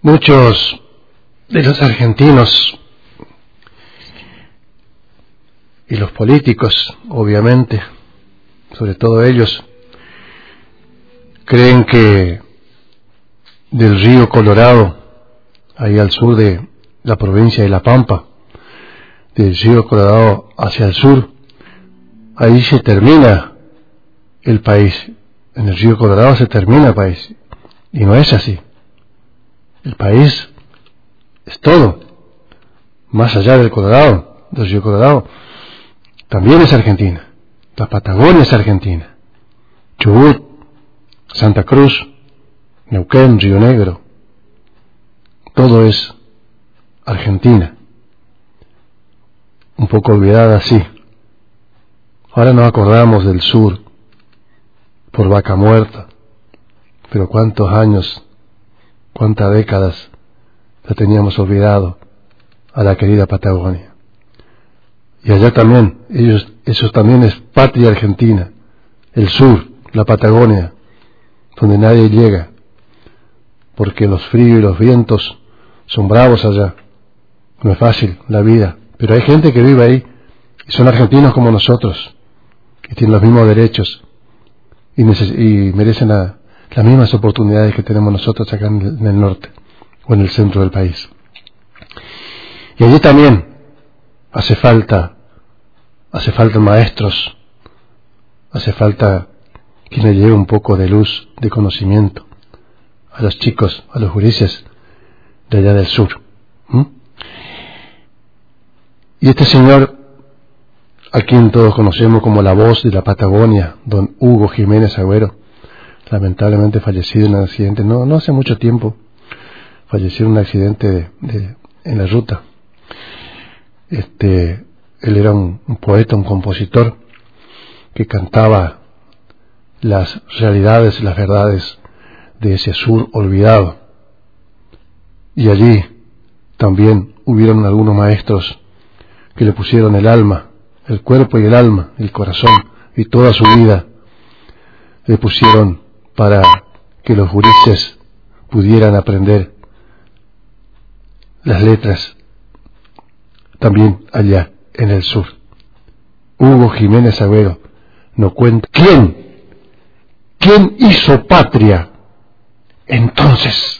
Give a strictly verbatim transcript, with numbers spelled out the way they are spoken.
Muchos de los argentinos y los políticos, obviamente, sobre todo ellos, creen que del río Colorado, ahí al sur de la provincia de La Pampa, del río Colorado hacia el sur, ahí se termina el país. En el río Colorado se termina el país. Y no es así. El país es todo. Más allá del Colorado, del río Colorado, también es Argentina. La Patagonia es Argentina. Chubut, Santa Cruz, Neuquén, Río Negro, todo es Argentina. Un poco olvidada, sí. Ahora nos acordamos del sur por Vaca Muerta, pero cuántos años, cuántas décadas la teníamos olvidado a la querida Patagonia. Y allá también, ellos, eso también es patria argentina, el sur, la Patagonia, donde nadie llega, porque los fríos y los vientos son bravos allá. No es fácil la vida, pero hay gente que vive ahí y son argentinos como nosotros y tienen los mismos derechos y, neces- y merecen la, las mismas oportunidades que tenemos nosotros acá en el, en el norte o en el centro del país. Y allí también hace falta hace falta maestros, hace falta quien le lleve un poco de luz, de conocimiento a los chicos, a los gurises de allá del sur. ¿Mm? Y este señor, a quien todos conocemos como la voz de la Patagonia, don Hugo Jiménez Agüero, lamentablemente fallecido en un accidente, no, no hace mucho tiempo, falleció en un accidente de, de, en la ruta. Este, él era un, un poeta, un compositor, que cantaba las realidades, las verdades de ese sur olvidado. Y allí también hubieron algunos maestros que le pusieron el alma, el cuerpo y el alma, el corazón y toda su vida le pusieron para que los gurises pudieran aprender las letras también allá en el sur. Hugo Jiménez Agüero nos cuenta quién, quién hizo patria entonces.